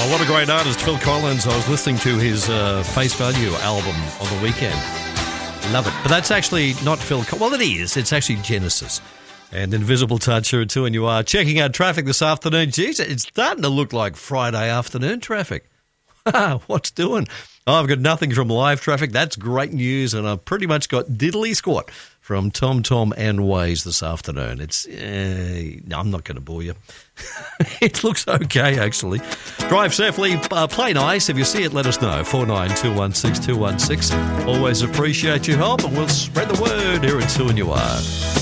Oh, what a great artist, Phil Collins. I was listening to his Face Value album on the weekend. Love it. But that's actually not Phil Collins. Well, it is. It's actually Genesis. And Invisible Touch here at 2 and you are checking out traffic this afternoon. Geez, it's starting to look like Friday afternoon traffic. What's doing? Oh, I've got nothing from live traffic. That's great news. And I've pretty much got diddly squat from TomTom and Waze this afternoon. It's, no, I'm not going to bore you. It looks okay, actually. Drive safely, play nice. If you see it, let us know. 49216216. Always appreciate your help, and we'll spread the word here at 2 and you are.